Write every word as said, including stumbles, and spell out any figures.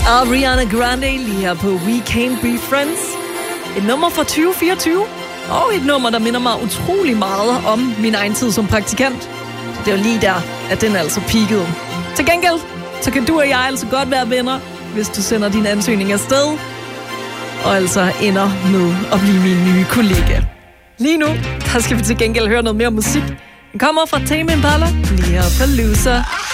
Ariana Grande lige her på We Can't Be Friends. Et nummer fra tyve fireogtyve. Og et nummer, der minder mig utrolig meget om min egen tid som praktikant. Det var lige der, at den altså peakede. Til gengæld, så kan du og jeg altså godt være venner, hvis du sender din ansøgning afsted. Og altså ender med at blive min nye kollega. Lige nu, der skal vi til gengæld høre noget mere musik. Den kommer fra Tame Impala, lige her på Loser.